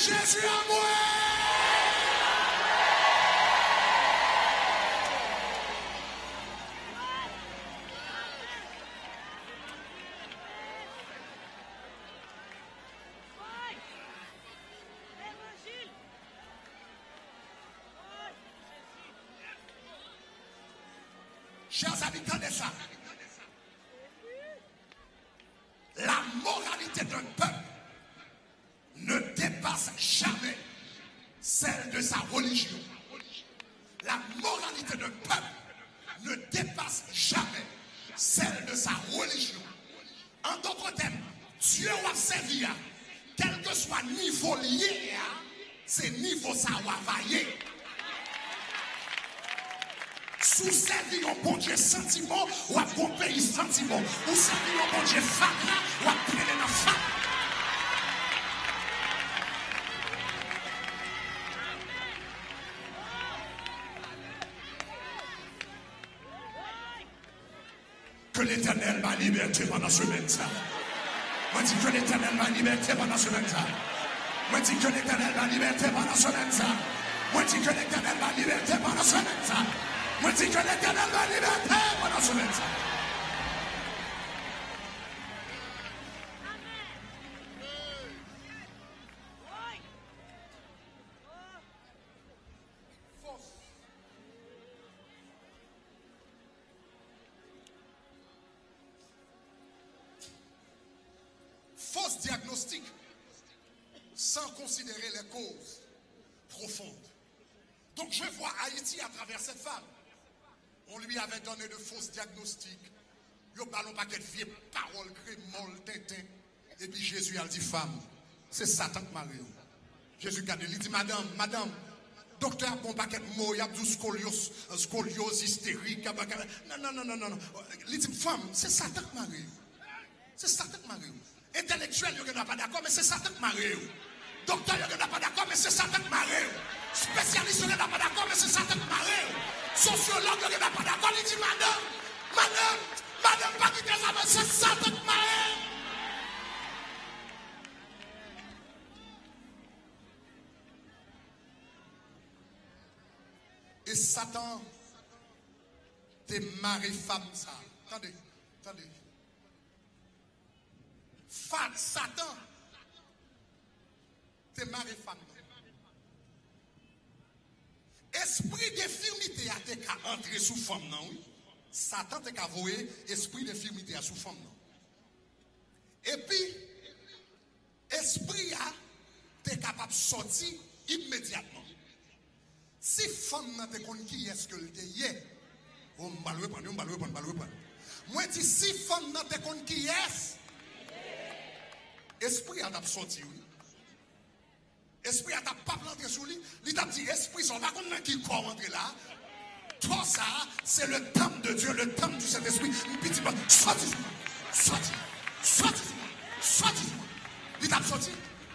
Jésus à moi. Chers habitants de ça, la moralité d'un peuple ne dépasse jamais celle de sa religion. La moralité d'un peuple ne dépasse jamais celle de sa religion. En d'autres termes, Dieu va servir, quel que soit niveau lié, c'est niveau ça va vailler. Sous servir un bon Dieu sentiment, ou un bon pays sentiment, ou servir un bon Dieu fatra, ou un prendre dans fatra. Que l'Éternel m'a liberté pendant ce même temps. Moi dis que l'Éternel m'a liberté pendant ce même temps. Moi dis que l'Éternel m'a liberté pendant ce même temps. Moi dis que l'Éternel m'a liberté pendant ce même temps. Moi dis que l'Éternel m'a liberté pendant ce même temps. Fausse diagnostic sans considérer les causes profondes. Donc je vois Haïti à travers cette femme. On lui avait donné de fausses diagnostics. Il a un paquet de vieilles paroles, crémoles, tintin. Et puis Jésus a dit, femme, c'est Satan qui m'a réuni. Jésus a dit, madame, docteur, bon paquet de mots, il y a du scoliose hystérique. Non. Il dit, femme, c'est Satan qui m'a réuni. C'est Satan qui m'a réuni. Intellectuel, il n'y a pas d'accord, mais c'est Satan qui m'a réuni. Docteur, il n'y a pas d'accord, mais c'est Satan qui m'a réuni. Spécialiste, il n'y a pas d'accord, mais c'est Satan qui m'a réuni. Sociologue, il n'y a pas d'accord, il dit, madame, pas quitter ça, mais c'est Satan qui m'a réuni. Et Satan, t'es mari femme ça. Attendez. Satan, t'es mari femme. Esprit d'infirmité a été entré sous femme, non? Oui? Satan t'a envoyé esprit d'infirmité sous femme, non? Et puis, esprit a t'es capable de sortir immédiatement. Si femme n'a pas connu qui est-ce que le est, on va le prendre. Moi, dis si femme n'a pas connu qui est, esprit a sorti, oui. Esprit a pas planté sous lui. Il t'a dit, esprit, on va connaître qui corps entrer là. Tout ça, c'est le temple de Dieu, le temple du Saint-Esprit. Une petite bande, sorti. Il t'a sorti.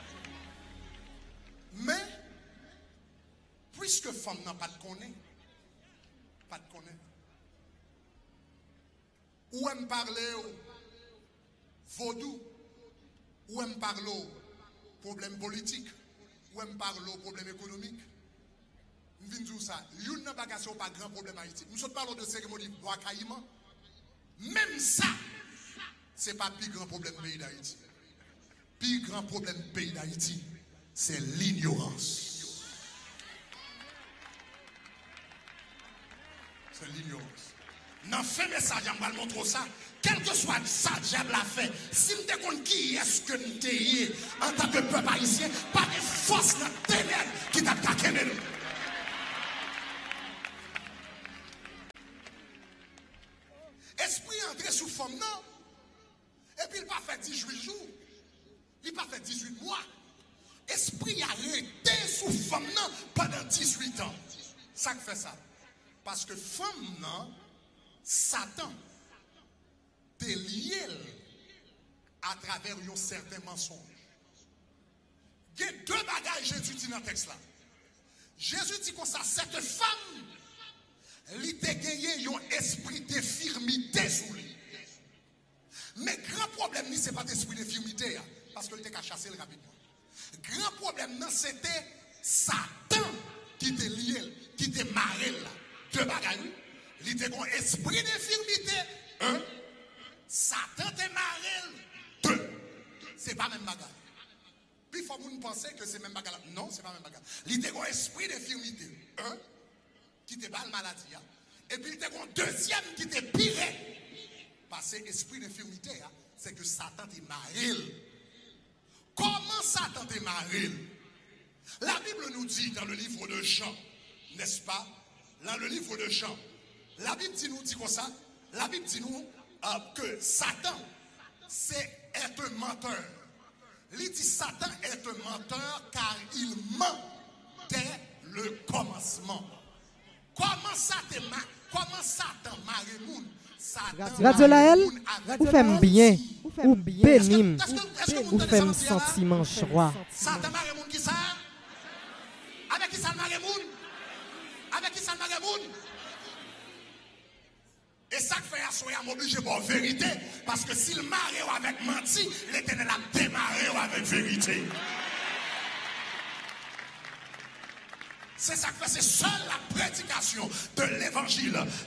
Mais, puisque femme n'a pas de connaît, ou elle me parler vaudou, ou elle me parle problème politique, ou elle me parle problème économique. Je viens de dire ça. Il n'y a pas de grand problème à Haïti. Nous parlons de cérémonie bois caïman. Même ça, ce n'est pas le plus grand problème du pays d'Haïti. Le plus grand problème du pays d'Haïti, c'est l'ignorance. C'est l'ignorance. Dans ce message, je vais montrer ça. Quel que soit ça, diable a fait. Si nous découvrons qui est-ce que nous sommes en tant que peuple haïtien, pas de force dans les ténèbres qui t'attaquent nous. Esprit entré sous forme, non. Et puis il n'a pas fait 18 jours. Il n'a pas fait 18 mois. Esprit a resté sous forme, non, pendant 18 ans. Ça fait ça. Parce que femme, non, Satan, t'es lié à travers un certain mensonge. Il y a deux bagages Jésus dit dans le texte là. Jésus dit comme ça, cette femme, elle a gagné un esprit d'infirmité sur lui. Mais grand problème, ce n'est pas d'esprit d'infirmité, parce qu'elle était qu'à chasser rapidement. grand problème, c'était Satan qui était lié, qui était marré là. Deux bagailles. Il était un esprit d'infirmité. Un. Satan était marré. Deux. C'est pas même bagaille. Puis il faut que nous penser que c'est même bagaille. Non, c'est pas même bagaille. Il était un esprit d'infirmité. Un. Qui était pas la maladie. Et puis il était un deuxième qui était pire. Parce que l'esprit d'infirmité, c'est que Satan était marré. Comment Satan était marré? La Bible nous dit dans le livre de Jean, n'est-ce pas? Dans le livre de Jean, la Bible nous dit comme ça. La Bible dit nous que Satan est un menteur. Il dit Satan est un menteur car il ment dès le commencement. Comment Satan marie moun? Radio Laël, vous faites bien, ou bénim, vous faites sentiment choix. Satan marie moun qui ça? Avec qui ça marie moun? Avec qui ça marie moun? Et ça fait à soi obligé pour vérité. Parce que s'il marie avec menti, l'Éternel a démarré avec vérité. C'est ça que fait, c'est seule la prédication de l'évangile.